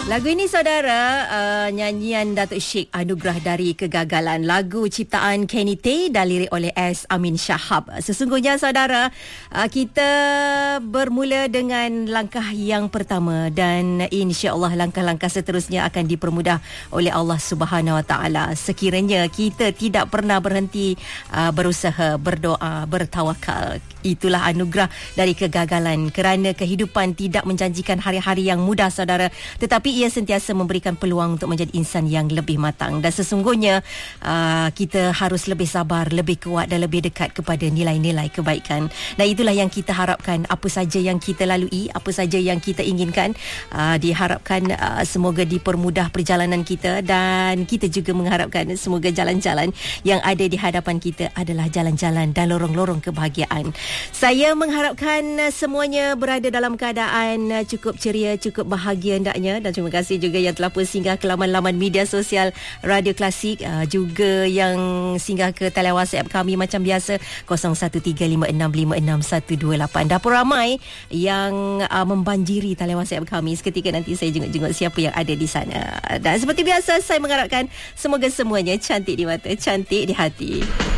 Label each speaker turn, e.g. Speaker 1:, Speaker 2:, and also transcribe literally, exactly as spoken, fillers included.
Speaker 1: Lagu ini saudara, uh, nyanyian Datuk Sheikh Anugerah dari Kegagalan. Lagu ciptaan Kenny Tay dan lirik oleh S. Amin Shahab. Sesungguhnya saudara, uh, kita bermula dengan langkah yang pertama dan insya-Allah langkah-langkah seterusnya akan dipermudah oleh Allah Subhanahu Wa Taala. Sekiranya kita tidak pernah berhenti uh, berusaha, berdoa, bertawakal. Itulah anugerah dari kegagalan, kerana kehidupan tidak menjanjikan hari-hari yang mudah saudara, tetapi ia sentiasa memberikan peluang untuk menjadi insan yang lebih matang. Dan sesungguhnya uh, kita harus lebih sabar, lebih kuat dan lebih dekat kepada nilai-nilai kebaikan. Dan itulah yang kita harapkan. Apa saja yang kita lalui, apa saja yang kita inginkan, uh, diharapkan uh, semoga dipermudah perjalanan kita. Dan kita juga mengharapkan semoga jalan-jalan yang ada di hadapan kita adalah jalan-jalan dan lorong-lorong kebahagiaan. Saya mengharapkan semuanya berada dalam keadaan cukup ceria, cukup bahagia hendaknya. Dan terima kasih juga yang telah pun singgah ke laman-laman media sosial Radio Klasik, juga yang singgah ke talian WhatsApp kami macam biasa kosong satu tiga lima enam lima enam satu dua lapan. Dapur ramai yang uh, membanjiri talian WhatsApp kami. Seketika nanti saya jenguk-jenguk siapa yang ada di sana. Dan seperti biasa saya mengharapkan semoga semuanya cantik di mata, cantik di hati.